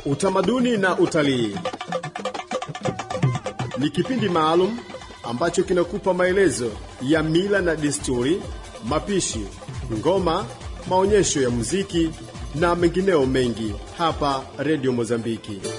Utamaduni na utalii ni kipindi maalum ambacho kinakupa maelezo ya mila na desturi, mapishi, ngoma, maonyesho ya muziki na mengineo mengi hapa Radio Mozambiki.